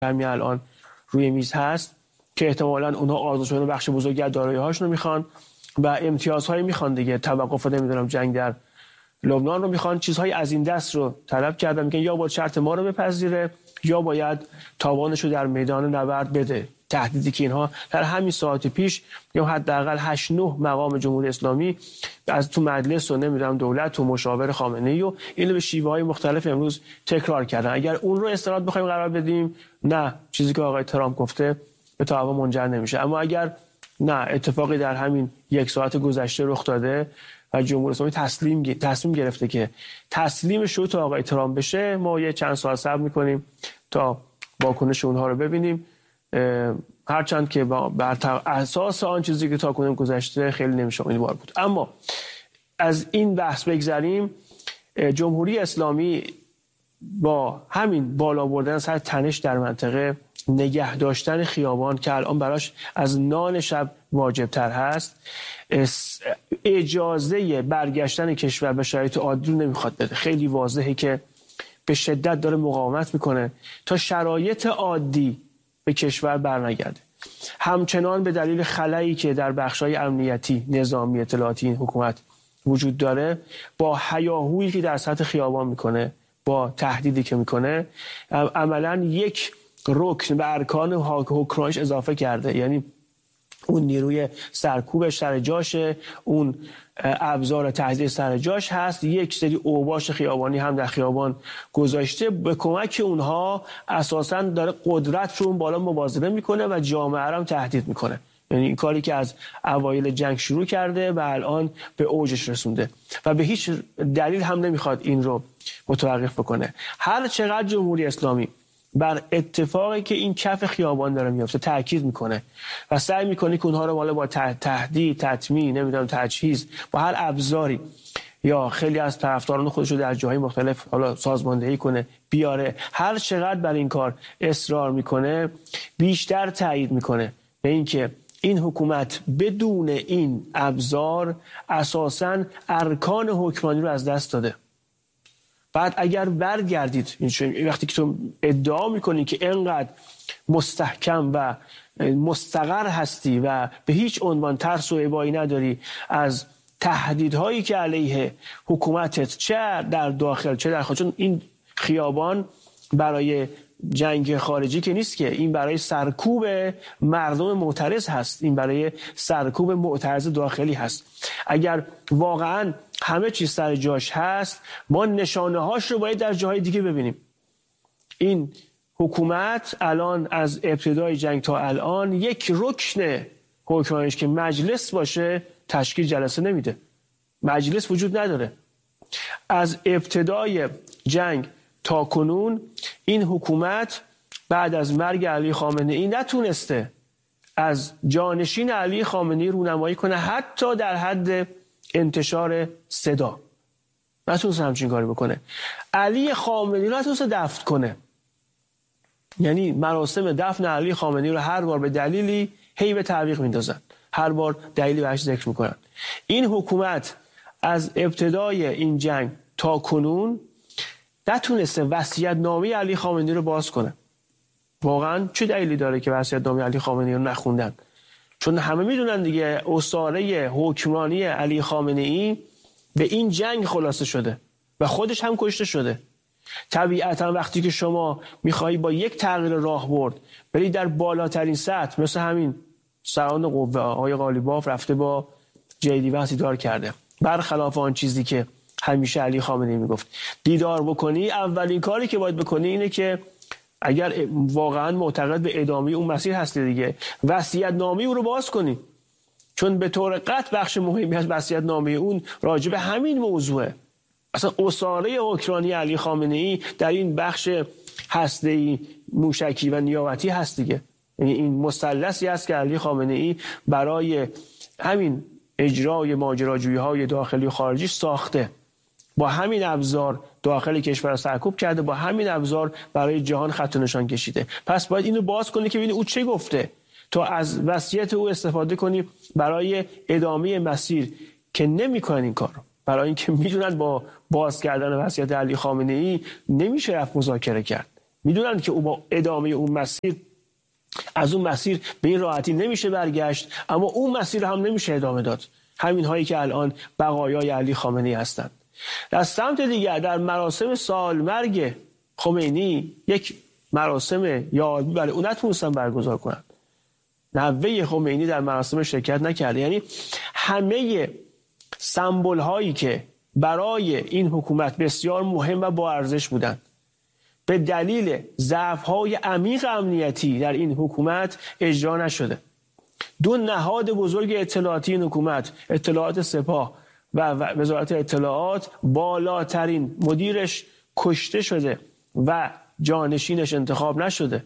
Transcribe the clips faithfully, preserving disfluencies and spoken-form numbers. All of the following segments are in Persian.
همین الان روی میز هست که احتمالاً اونها آزاد شدن بخش بزرگی از دارایی‌هاشون رو میخوان و امتیازهایی میخوان دیگه، توقف نمیدونم جنگ در لبنان رو میخوان، چیزهای از این دست رو طلب کردن، میگن یا باید شرط ما رو بپذیره یا باید تاوانش رو در میدان نبرد بده. تهدیدی که اینها در همین ساعت پیش یا حداقل هشت نه مقام جمهوری اسلامی از تو مجلس و نمیدونم دولت و مشاور خامنه‌ای و اینو به شیوه‌های مختلف امروز تکرار کردن. اگر اون رو استناد بخوایم قرار بدیم، نه، چیزی که آقای ترامپ گفته به تعاون منجر نمیشه. اما اگر نه، اتفاقی در همین یک ساعت گذشته رخ داده و جمهوری اسلامی تسلیم تصمیم گرفته که تسلیم شروط آقای ترامپ بشه، ما یه چند ساعت صبر می‌کنیم تا واکنش اونها رو ببینیم. هرچند که بر اساس آن چیزی که تا کنون گذشته خیلی نمیشه امیدوار بود. اما از این بحث بگذریم، جمهوری اسلامی با همین بالا بردن سر تنش در منطقه، نگه داشتن خیابان که الان براش از نان شب واجبتر هست، اجازه برگشتن کشور به شرایط عادی رو نمیخواد بده. خیلی واضحه که به شدت داره مقاومت میکنه تا شرایط عادی به کشور برنگرده. همچنان به دلیل خلایی که در بخش‌های امنیتی، نظامی، اطلاعاتی این حکومت وجود داره، با هیاهویی که در سطح خیابان میکنه، با تهدیدی که میکنه، عملاً یک رکن به ارکان حکمرانیش اضافه کرده. یعنی اون نیروی سرکوبش سر جاشه، اون ابزار تهدید سر جاش هست، یک سری اوباش خیابانی هم در خیابان گذاشته، به کمک اونها اساساً داره قدرت رو اون بالا مبازره میکنه و جامعه رو هم تهدید میکنه. یعنی این کاری که از اوایل جنگ شروع کرده و الان به اوجش رسونده و به هیچ دلیل هم نمیخواد این رو متوقف بکنه. هر چقدر جمهوری اسلامی بر اتفاقی که این کف خیابان داره میفته تاکید میکنه و سعی میکنه که اونها رو بالا با تهدید، تطمیع، نمیدونم تجهیز، با هر ابزاری یا خیلی از طرفداران خودش رو در جاهای مختلف حالا سازماندهی کنه بیاره، هر چقدر بر این کار اصرار میکنه، بیشتر تایید میکنه به اینکه این حکومت بدون این ابزار اساساً ارکان حکمرانی رو از دست داده. بعد اگر برگردید، وقتی که تو ادعا میکنی که اینقدر مستحکم و مستقر هستی و به هیچ عنوان ترس و ابایی نداری از تهدیدهایی که علیه حکومتت چه در داخل چه در خارج، چون این خیابان برای جنگ خارجی که نیست که، این برای سرکوب مردم معترض هست، این برای سرکوب معترض داخلی هست. اگر واقعا همه چیز سر جاش هست، ما نشانه هاش رو باید در جاهای دیگه ببینیم. این حکومت الان از ابتدای جنگ تا الان یک رکن حکمرانیش که مجلس باشه تشکیل جلسه نمیده. مجلس وجود نداره. از ابتدای جنگ تا کنون این حکومت بعد از مرگ علی خامنه‌ای نتونسته از جانشین علی خامنه‌ای رونمایی کنه، حتی در حد انتشار صدا نتونسته همچین کاری بکنه. علی خامنه‌ای رو نتونسته دفن کنه. یعنی مراسم دفن علی خامنه‌ای رو هر بار به دلیلی هی به تعویق میندازن، هر بار دلیلی بهش ذکر میکنن. این حکومت از ابتدای این جنگ تا کنون نتونسته وصیت‌نامه علی خامنه‌ای رو باز کنه. واقعا چه دلیلی داره که وصیت‌نامه علی خامنه‌ای رو نخوندن؟ چون همه میدونن دیگه اسطوره حکمرانی علی خامنه‌ای به این جنگ خلاصه شده و خودش هم کشته شده. طبیعتا وقتی که شما میخوایی با یک تغییر راهبرد بری در بالاترین سطح، مثل همین سران قوه آقای قالیباف رفته با جیدی وحسی دیدار کرده، برخلاف آن چیزی که همیشه علی خامنه‌ای میگفت، دیدار بکنی، اولین کاری که باید بکنی اینه که اگر واقعا معتقد به ادامه اون مسیر هستی دیگه، وصیت‌نامه اون رو باز کنی، چون به طور قطع بخش مهمی از وصیت‌نامه اون راجع به همین موضوعه. اصلا اسطوره حکمرانی علی خامنه‌ای در این بخش هسته‌ای، موشکی و نیابتی هست دیگه. یعنی این مثلثی است که علی خامنه‌ای برای همین اجرای ماجراجویی‌های داخلی و خارجی ساخته. با همین ابزار داخل کشور سرکوب کرده، با همین ابزار برای جهان خط و نشان کشیده. پس باید اینو باز کنی که ببینی او چه گفته، تا از وصیت او استفاده کنی برای ادامه مسیر که نمی‌کنن این کارو. برای اینکه میدونن با باز کردن وصیت علی خامنه‌ای نمیشه رفت مذاکره کرد. میدونن که او با ادامه اون مسیر از اون مسیر به این راحتی نمیشه برگشت، اما اون مسیر هم نمیشه ادامه داد. همین هایی که الان بقایای علی خامنه‌ای هستند. در سمت دیگر در مراسم سالمرگ خمینی یک مراسم یادبود برای اون نتونستن برگزار کنن. نوه خمینی در مراسم شرکت نکرده. یعنی همه سمبل هایی که برای این حکومت بسیار مهم و با ارزش بودند به دلیل ضعف های عمیق امنیتی در این حکومت اجرا نشده. دو نهاد بزرگ اطلاعاتی این حکومت، اطلاعات سپاه و وزارت اطلاعات، بالاترین مدیرش کشته شده و جانشینش انتخاب نشده.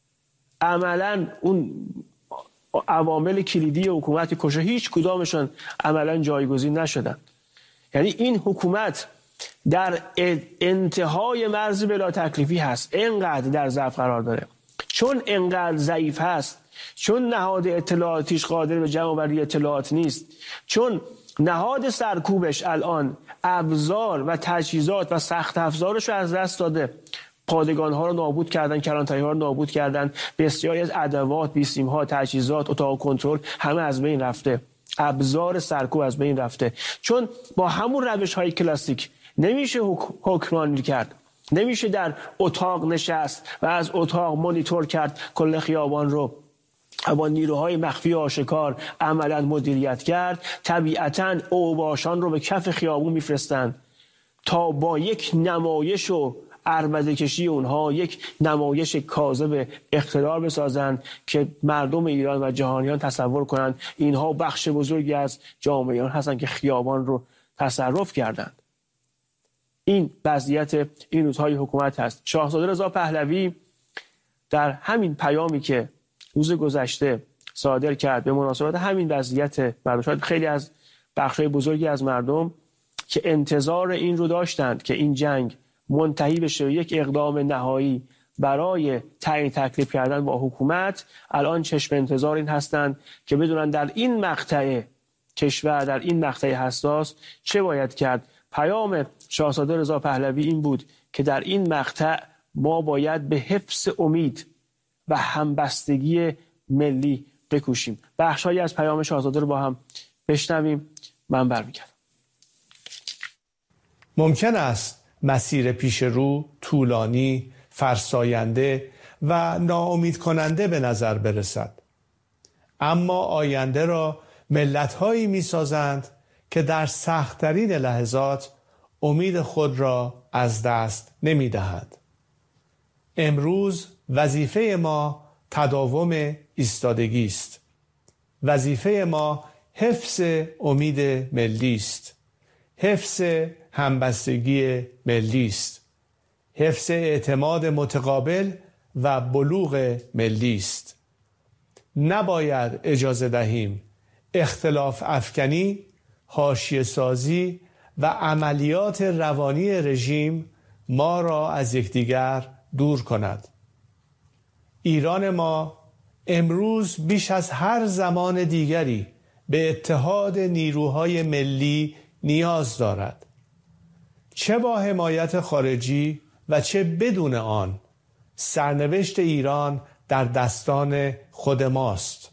عملا اون عوامل کلیدی حکومت کشه هیچ کدامشون عملا جایگزین نشدن. یعنی این حکومت در انتهای مرز بلا تکلیفی هست، اینقدر در ضعف قرار داره، چون اینقدر ضعیف هست، چون نهاد اطلاعاتیش قادر به جمع آوری اطلاعات نیست، چون نهاد سرکوبش الان ابزار و تجهیزات و سخت افزارش رو از دست داده. پادگان ها رو نابود کردن، کلانتری ها رو نابود کردن، بسیاری از ادوات، بیسیم ها، تجهیزات، اتاق کنترل همه از بین رفته، ابزار سرکوب از بین رفته. چون با همون روش های کلاسیک نمیشه حکمرانی کرد، نمیشه در اتاق نشست و از اتاق مانیتور کرد کل خیابان رو با نیروهای مخفی آشکار عملا مدیریت کرد. طبیعتاً اوباشان رو به کف خیابون میفرستن تا با یک نمایش و عربده کشی اونها یک نمایش کاذب اقتدار بسازن که مردم ایران و جهانیان تصور کنند اینها بخش بزرگی از جامعه ایران هستن که خیابان رو تصرف کردند. این وضعیت این روزهای حکومت هست. شاهزاده رضا پهلوی در همین پیامی که روز گذشته صادر کرد به مناسبت همین وضعیت مردم، شاید خیلی از بخشای بزرگی از مردم که انتظار این رو داشتند که این جنگ منتهی بشه و یک اقدام نهایی برای تعیین تکلیف کردن با حکومت، الان چشم انتظار این هستند که بدونن در این مقطع کشور، در این مقطع حساس چه باید کرد. پیام شاهزاده رضا پهلوی این بود که در این مقطع ما باید به حفظ امید و همبستگی ملی بکوشیم. بخش‌هایی از پیام شاهزاده رو با هم بشنویم. من برمیگردم. ممکن است مسیر پیش رو طولانی، فرساینده و ناامید کننده به نظر برسد. اما آینده را ملت‌هایی می‌سازند که در سخت‌ترین لحظات امید خود را از دست نمی‌دهند. امروز وظیفه ما تداوم ایستادگی است. وظیفه ما حفظ امید ملی است. حفظ همبستگی ملی است. حفظ اعتماد متقابل و بلوغ ملی است. نباید اجازه دهیم اختلاف افکنی، حاشیه سازی و عملیات روانی رژیم ما را از یکدیگر دور کند. ایران ما امروز بیش از هر زمان دیگری به اتحاد نیروهای ملی نیاز دارد. چه با حمایت خارجی و چه بدون آن، سرنوشت ایران در دستان خود ماست.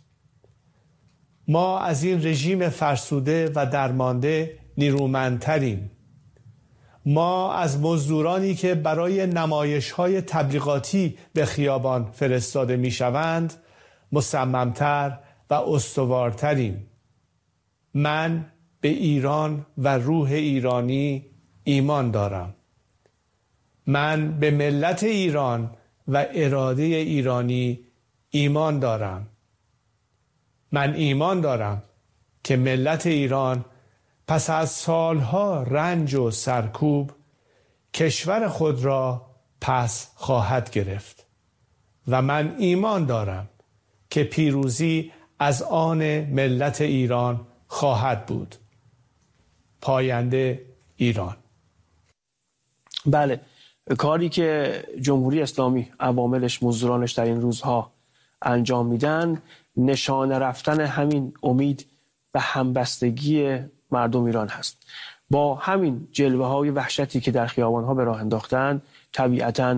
ما از این رژیم فرسوده و درمانده نیرومندتریم. ما از مزدورانی که برای نمایش‌های تبلیغاتی به خیابان فرستاده می‌شوند مصمم‌تر و استوارتریم. من به ایران و روح ایرانی ایمان دارم. من به ملت ایران و اراده ایرانی ایمان دارم. من ایمان دارم که ملت ایران پس از سالها رنج و سرکوب کشور خود را پس خواهد گرفت و من ایمان دارم که پیروزی از آن ملت ایران خواهد بود. پاینده ایران. بله، کاری که جمهوری اسلامی عواملش، مزدورانش در این روزها انجام میدن نشانه رفتن همین امید و همبستگی مردم ایران هست. با همین جلوه های وحشتی که در خیابان ها به راه انداختن، طبیعتاً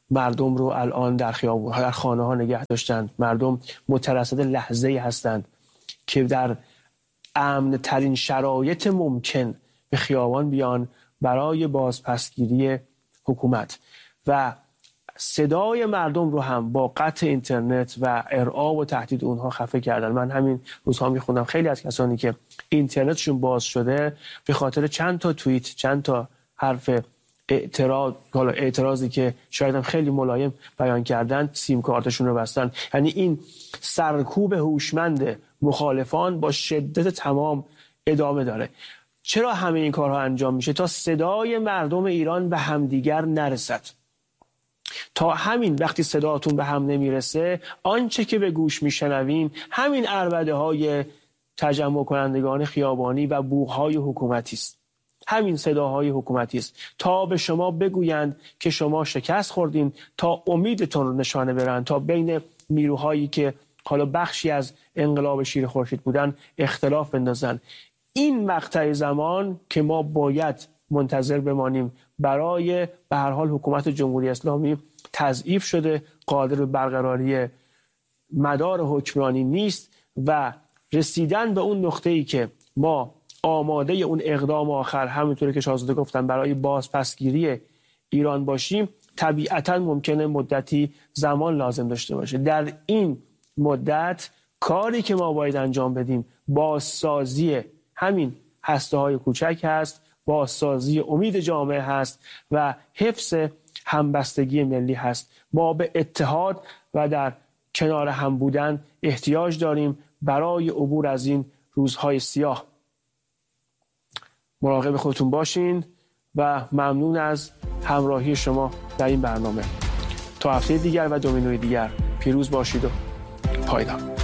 مردم رو الان در خیابون ها، در خانه ها نگه داشتند. مردم مترصد لحظه ای هستند که در امن ترین شرایط ممکن به خیابان بیان برای بازپسگیری حکومت. و صدای مردم رو هم با قطع اینترنت و ارعاب و تهدید اونها خفه کردن. من همین روزها میخوندم خیلی از کسانی که اینترنتشون باز شده به خاطر چند تا توییت، چند تا حرف اعتراض، حالا اعتراضی که شاید هم خیلی ملایم بیان کردن، سیم کارتشون رو بستن. یعنی این سرکوب هوشمند مخالفان با شدت تمام ادامه داره. چرا همه این کارها انجام میشه؟ تا صدای مردم ایران به همدیگر نرسد. تا همین وقتی صداتون به هم نمیرسه، آنچه که به گوش میشنویم همین عربده های تجمع کنندگان خیابانی و بوقهای حکومتی است. همین صداهای حکومتی است تا به شما بگویند که شما شکست خوردین، تا امیدتون رو نشانه برن، تا بین نیروهایی که حالا بخشی از انقلاب شیر خورشید بودن اختلاف بندازن. این مقطع زمان که ما باید منتظر بمانیم برای به هر حال حکومت جمهوری اسلامی تضعیف شده، قادر به برقراری مدار حکمرانی نیست و رسیدن به اون نقطه‌ای که ما آماده اون اقدام آخر، همونطوری که شاهزاده گفتن، برای بازپسگیری ایران باشیم، طبیعتاً ممکنه مدتی زمان لازم داشته باشه. در این مدت کاری که ما باید انجام بدیم بازسازی همین هسته‌های کوچک هست، بازسازی امید جامعه هست و حفظ همبستگی ملی هست. ما به اتحاد و در کنار هم بودن احتیاج داریم برای عبور از این روزهای سیاه. مراقب خودتون باشین و ممنون از همراهی شما در این برنامه. تا هفته دیگر و دومینوی دیگر پیروز باشید و پایدار.